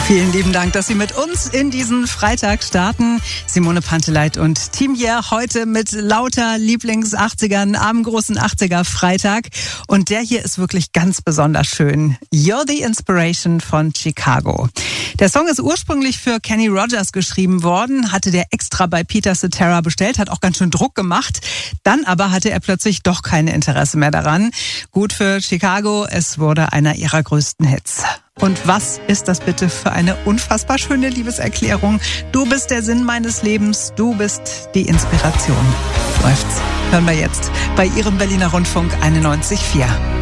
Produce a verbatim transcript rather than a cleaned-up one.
Vielen lieben Dank, dass Sie mit uns in diesen Freitag starten. Simone Panteleit und Team hier heute mit lauter Lieblings-achtzigern am großen achtziger-Freitag. Und der hier ist wirklich ganz besonders schön. You're the Inspiration von Chicago. Der Song ist ursprünglich für Kenny Rogers geschrieben worden, hatte der extra bei Peter Cetera bestellt, hat auch ganz schön Druck gemacht. Dann aber hatte er plötzlich doch kein Interesse mehr daran. Gut für Chicago, es wurde einer ihrer größten Hits. Und was ist das bitte für eine unfassbar schöne Liebeserklärung? Du bist der Sinn meines Lebens, du bist die Inspiration. Läuft's. Hören wir jetzt bei Ihrem Berliner Rundfunk einundneunzig Komma vier.